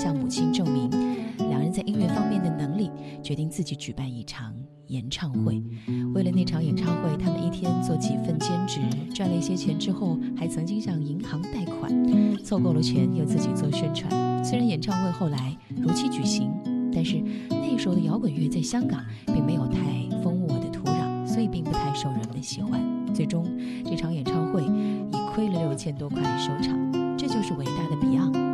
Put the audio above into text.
向母亲证明两人在音乐方面的能力，决定自己举办一场演唱会。为了那场演唱会，他们一天做几份兼职，赚了一些钱之后，还曾经向银行贷款，凑够了钱又自己做宣传。虽然演唱会后来如期举行，但是那时候的摇滚乐在香港并没有太丰沃的土壤，所以并不太受人们的喜欢。最终这场演唱会以亏了6000多块收场。这就是伟大的 Beyond。